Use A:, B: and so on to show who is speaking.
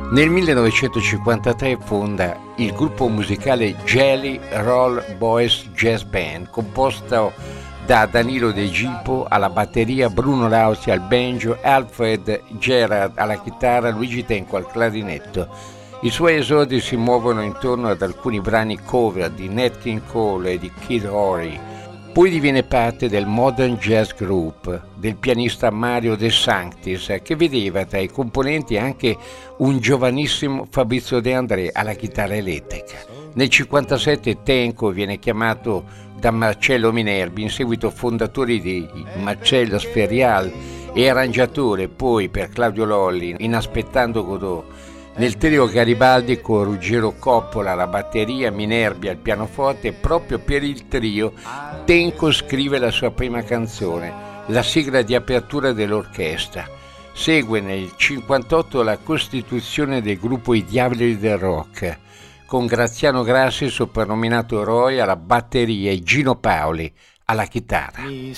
A: Nel 1953 fonda il gruppo musicale Jelly Roll Boys Jazz Band, composto da Danilo De Gipo alla batteria, Bruno Lauzi al banjo, Alfred Gerard alla chitarra, Luigi Tenco al clarinetto. I suoi esodi si muovono intorno ad alcuni brani cover di Nat King Cole e di Kid Ory. Poi diviene parte del Modern Jazz Group del pianista Mario De Sanctis, che vedeva tra i componenti anche un giovanissimo Fabrizio De André alla chitarra elettrica. Nel 1957 Tenco viene chiamato da Marcello Minervi, in seguito fondatore di Marcello Sferial e arrangiatore poi per Claudio Lolli in Aspettando Godot. Nel trio Garibaldi con Ruggero Coppola alla batteria, Minervi al pianoforte. Proprio per il trio Tenco scrive la sua prima canzone, la sigla di apertura dell'orchestra. Segue nel 1958 la costituzione del gruppo I Diavoli del Rock, con Graziano Grassi, soprannominato Roy, alla batteria e Gino Paoli alla chitarra.
B: Mi